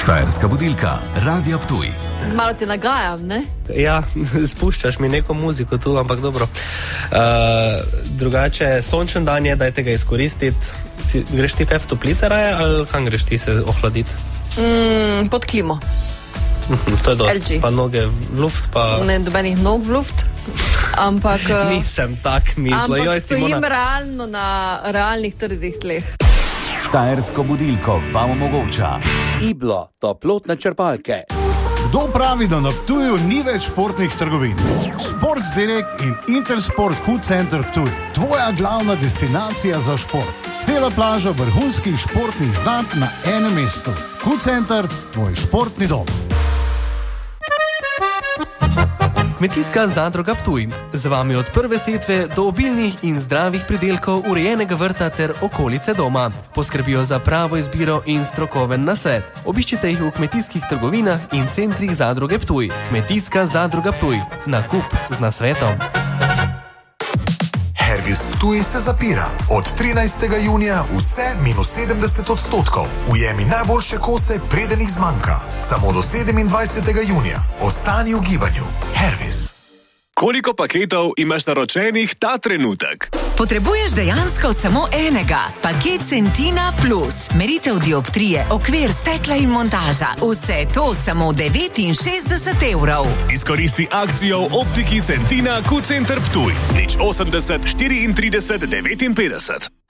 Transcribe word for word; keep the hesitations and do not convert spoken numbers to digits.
Štajerska budilka, Radio Ptuj. Malo te nagajam, ne? Ja, spuščaš mi neko muziko tu, ampak dobro. Uh, drugače, sončen dan je, dajte ga izkoristiti. Si, greš ti kaj v toplice raje, ali kam greš ti se ohladiti? Mm, pod klimo. To je dosti. L G. Pa noge v luft, pa... Ne, dobenih nog v luft. Ampak... Nisem tak mislil. Ampak Joj, stojim Simona. realno na realnih trdih tleh. Štajersko budilko vam omogoča Iblo, toplotne črpalke. Kdo pravi, da na Ptuju ni več športnih trgovin? Sports Direct in Intersport Q Center Ptuj. Tvoja glavna destinacija za šport. Cela plaža vrhunskih športnih znamk na enem mestu. Q Center, tvoj športni dom. Kmetijska zadruga Ptuj. Z vami od prve setve do obilnih in zdravih pridelkov, urejenega vrta ter okolice doma. Poskrbijo za pravo izbiro in strokoven nasvet. Obiščite jih v kmetijskih trgovinah in centrih zadruge Ptuj. Kmetijska zadruga Ptuj. Nakup z nasvetom. Hervis Ptuj se zapira. Od trinajstega junija vse minus sedemdeset odstotkov. Ujemi najboljše kose, preden jih zmanjka. Samo do sedemindvajsetega junija. Ostani v gibanju. Hervis. Koliko paketov imaš naročenih ta trenutek? Potrebuješ dejansko samo enega. Paket Centina Plus. Meritev dioptrije, okvir, stekla in montaža. Vse to samo devetinšestdeset evrov. Izkoristi akcijo v optiki Centina Q Center Ptuj. Nič osemdeset štiriintrideset devetinpetdeset.